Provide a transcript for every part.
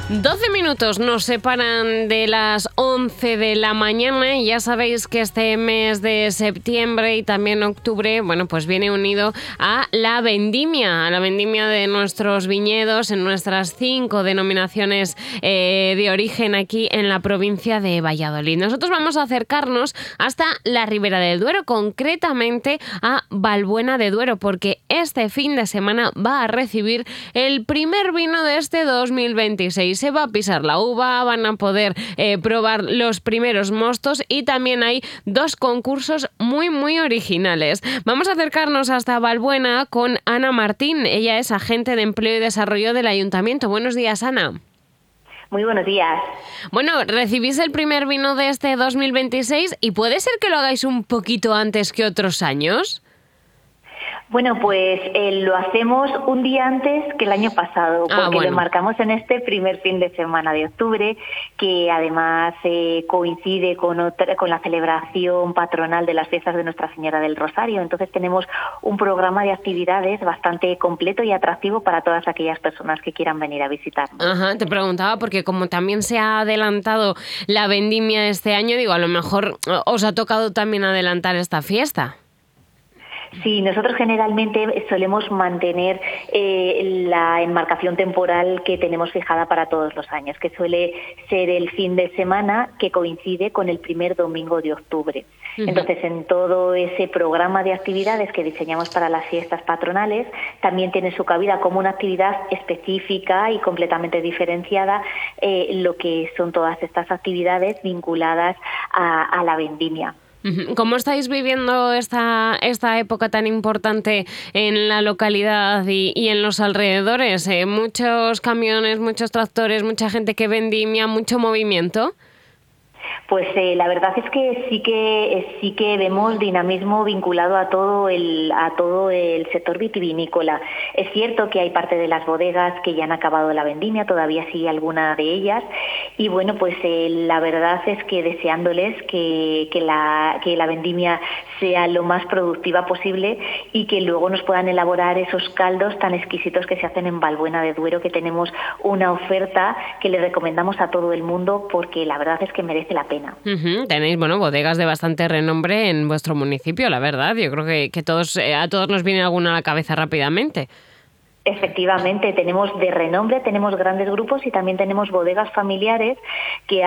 12 minutos nos separan de las 11 de la mañana y ya sabéis que este mes de septiembre y también octubre, bueno, pues viene unido a la vendimia de nuestros viñedos en nuestras 5 denominaciones de origen aquí en la provincia de Valladolid. Nosotros vamos a acercarnos hasta la Ribera del Duero, concretamente a Valbuena de Duero, porque este fin de semana va a recibir el primer vino de este 2026. Se va a pisar la uva, van a poder probar los primeros mostos y también hay 2 concursos muy originales. Vamos a acercarnos hasta Valbuena con Ana Martín. Ella es agente de Empleo y Desarrollo del Ayuntamiento. Buenos días, Ana. Muy buenos días. Bueno, recibís el primer vino de este 2026 y puede ser que lo hagáis un poquito antes que otros años. Bueno, pues lo hacemos un día antes que el año pasado, porque lo marcamos en este primer fin de semana de octubre, que además coincide con la celebración patronal de las fiestas de Nuestra Señora del Rosario. Entonces tenemos un programa de actividades bastante completo y atractivo para todas aquellas personas que quieran venir a visitarnos. Ajá, te preguntaba porque como también se ha adelantado la vendimia este año, digo, a lo mejor os ha tocado también adelantar esta fiesta. Sí, nosotros generalmente solemos mantener la enmarcación temporal que tenemos fijada para todos los años, que suele ser el fin de semana que coincide con el primer domingo de octubre. Entonces, en todo ese programa de actividades que diseñamos para las fiestas patronales, también tiene su cabida como una actividad específica y completamente diferenciada lo que son todas estas actividades vinculadas a la vendimia. ¿Cómo estáis viviendo esta época tan importante en la localidad y en los alrededores? ¿Muchos camiones, muchos tractores, mucha gente que vendimia, mucho movimiento? Pues la verdad es que sí que vemos dinamismo vinculado a todo el sector vitivinícola. Es cierto que hay parte de las bodegas que ya han acabado la vendimia, todavía sigue alguna de ellas, y bueno, pues la verdad es que deseándoles que la vendimia sea lo más productiva posible y que luego nos puedan elaborar esos caldos tan exquisitos que se hacen en Valbuena de Duero, que tenemos una oferta que le recomendamos a todo el mundo porque la verdad es que merece la pena. Tenéis, bodegas de bastante renombre en vuestro municipio, la verdad. Yo creo que a todos nos viene alguna a la cabeza rápidamente. Efectivamente, tenemos de renombre, tenemos grandes grupos y también tenemos bodegas familiares que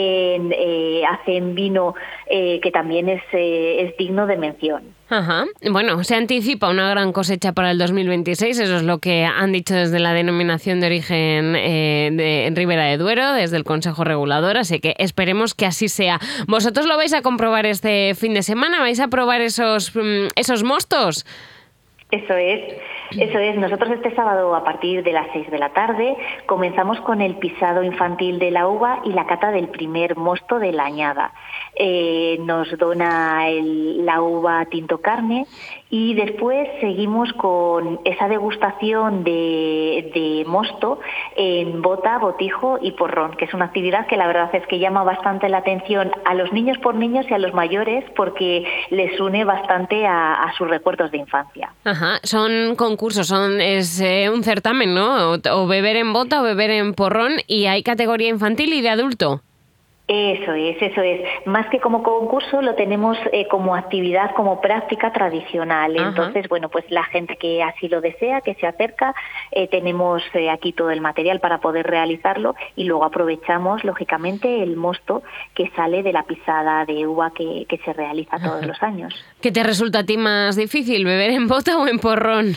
hacen vino que también es digno de mención. Ajá. Bueno, se anticipa una gran cosecha para el 2026, eso es lo que han dicho desde la denominación de origen de Ribera de Duero, desde el Consejo Regulador, así que esperemos que así sea. ¿Vosotros lo vais a comprobar este fin de semana? ¿Vais a probar esos mostos? Eso es. Nosotros este sábado a partir de las 6 de la tarde comenzamos con el pisado infantil de la uva y la cata del primer mosto de la añada. Nos dona la uva tinto carne y después seguimos con esa degustación de mosto en bota, botijo y porrón, que es una actividad que la verdad es que llama bastante la atención a los niños por niños y a los mayores porque les une bastante a sus recuerdos de infancia. Ajá, son concursos, es un certamen, ¿no? O beber en bota o beber en porrón, y hay categoría infantil y de adulto. Eso es. Más que como concurso lo tenemos como actividad, como práctica tradicional. Ajá. Entonces, bueno, pues la gente que así lo desea, que se acerca, tenemos aquí todo el material para poder realizarlo y luego aprovechamos, lógicamente, el mosto que sale de la pisada de uva que se realiza todos los años. ¿Qué te resulta a ti más difícil, beber en bota o en porrón?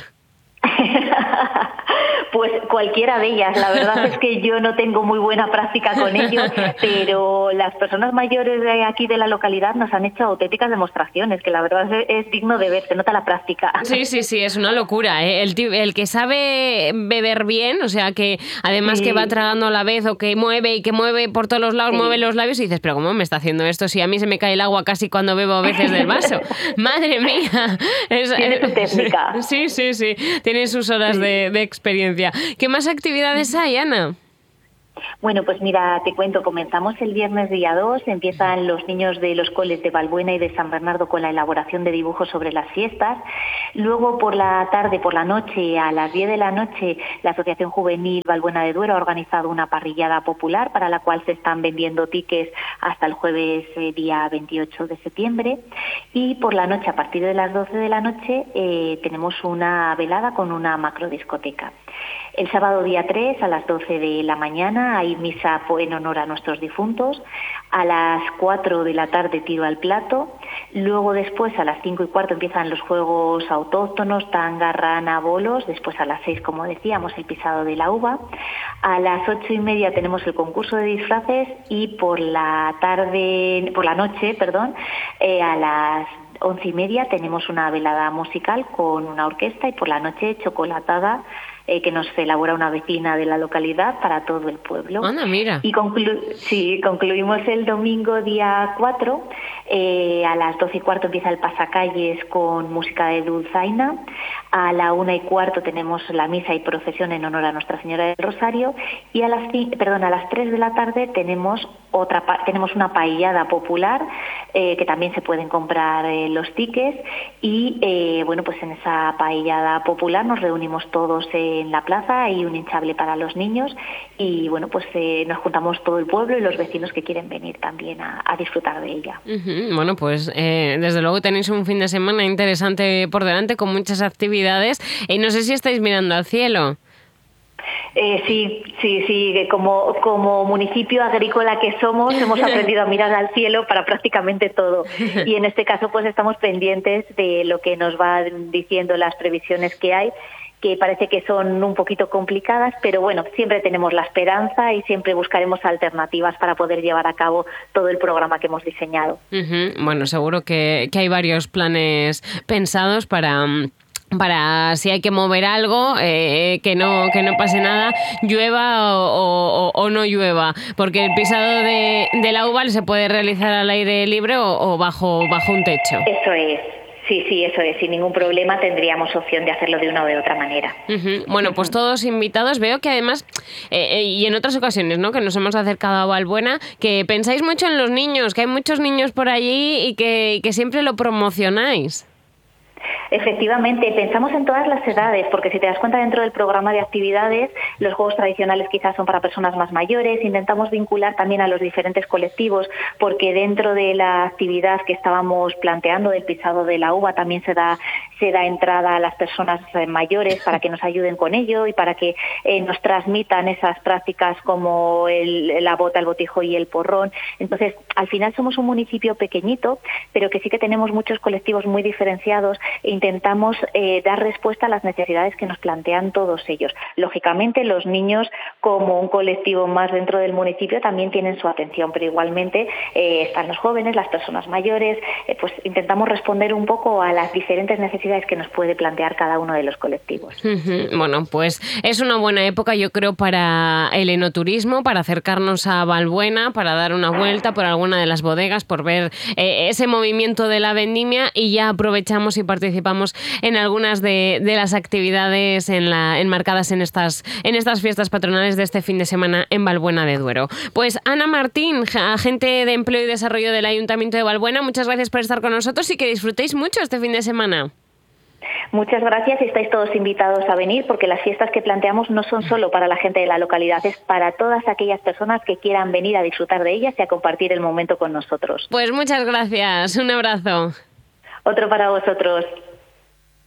Pues cualquiera de ellas. La verdad es que yo no tengo muy buena práctica con ello, pero las personas mayores de aquí de la localidad nos han hecho auténticas demostraciones, que la verdad es digno de ver, se nota la práctica. Sí, es una locura, ¿eh? El que sabe beber bien, o sea, que además que va tragando a la vez o que mueve por todos los lados, mueve los labios y dices, pero ¿cómo me está haciendo esto si a mí se me cae el agua casi cuando bebo a veces del vaso? ¡Madre mía! Tiene su técnica. Sí, tiene sus horas de experiencia. ¿Qué más actividades hay, Ana? Bueno, pues mira, te cuento, comenzamos el viernes día 2, empiezan los niños de los coles de Valbuena y de San Bernardo con la elaboración de dibujos sobre las fiestas. Luego por la tarde, por la noche, a las 10 de la noche, la Asociación Juvenil Valbuena de Duero ha organizado una parrillada popular para la cual se están vendiendo tickets hasta el jueves día 28 de septiembre. Y por la noche, a partir de las 12 de la noche, tenemos una velada con una macrodiscoteca. El sábado día 3 a las 12 de la mañana hay misa en honor a nuestros difuntos. A las 4 de la tarde tiro al plato. Luego después a las 5:15 empiezan los juegos autóctonos, tanga, rana, bolos. Después a las 6, como decíamos, el pisado de la uva. A las 8:30 tenemos el concurso de disfraces y por la noche, a las 11:30 tenemos una velada musical con una orquesta y por la noche chocolatada que nos elabora una vecina de la localidad para todo el pueblo. Anda, mira. Y concluimos el domingo día 4, a las 12:15 empieza el pasacalles con música de dulzaina, a la 1:15 tenemos la misa y procesión en honor a Nuestra Señora del Rosario y a las 3 de la tarde tenemos una paellada popular que también se pueden comprar los tickets y pues en esa paellada popular nos reunimos todos en la plaza, hay un hinchable para los niños y nos juntamos todo el pueblo y los vecinos que quieren venir también a disfrutar de ella. Uh-huh. Bueno, pues desde luego tenéis un fin de semana interesante por delante con muchas actividades y no sé si estáis mirando al cielo. Sí, como municipio agrícola que somos, hemos aprendido a mirar al cielo para prácticamente todo. Y en este caso, pues estamos pendientes de lo que nos van diciendo las previsiones que hay, que parece que son un poquito complicadas, pero bueno, siempre tenemos la esperanza y siempre buscaremos alternativas para poder llevar a cabo todo el programa que hemos diseñado. Uh-huh. Bueno, seguro que hay varios planes pensados para si hay que mover algo, que no pase nada, llueva o no llueva, porque el pisado de la uva se puede realizar al aire libre o bajo un techo. Eso es. Sí, eso es. Sin ningún problema tendríamos opción de hacerlo de una o de otra manera. Uh-huh. Bueno, pues todos invitados. Veo que además, y en otras ocasiones, ¿no?, que nos hemos acercado a Valbuena, que pensáis mucho en los niños, que hay muchos niños por allí y que siempre lo promocionáis. Efectivamente, pensamos en todas las edades, porque si te das cuenta dentro del programa de actividades, los juegos tradicionales quizás son para personas más mayores, intentamos vincular también a los diferentes colectivos, porque dentro de la actividad que estábamos planteando del pisado de la uva también se da entrada a las personas mayores para que nos ayuden con ello y para que nos transmitan esas prácticas como la bota, el botijo y el porrón. Entonces, al final somos un municipio pequeñito, pero que sí que tenemos muchos colectivos muy diferenciados e intentamos dar respuesta a las necesidades que nos plantean todos ellos. Lógicamente, los niños, como un colectivo más dentro del municipio, también tienen su atención, pero igualmente están los jóvenes, las personas mayores, pues intentamos responder un poco a las diferentes necesidades que nos puede plantear cada uno de los colectivos. Bueno, pues es una buena época, yo creo, para el enoturismo, para acercarnos a Valbuena, para dar una vuelta por alguna de las bodegas, por ver ese movimiento de la vendimia y ya aprovechamos y participamos en algunas de las actividades enmarcadas en estas fiestas patronales de este fin de semana en Valbuena de Duero. Pues Ana Martín, agente de Empleo y Desarrollo del Ayuntamiento de Valbuena, muchas gracias por estar con nosotros y que disfrutéis mucho este fin de semana. Muchas gracias y estáis todos invitados a venir porque las fiestas que planteamos no son solo para la gente de la localidad, es para todas aquellas personas que quieran venir a disfrutar de ellas y a compartir el momento con nosotros. Pues muchas gracias, un abrazo. Otro para vosotros.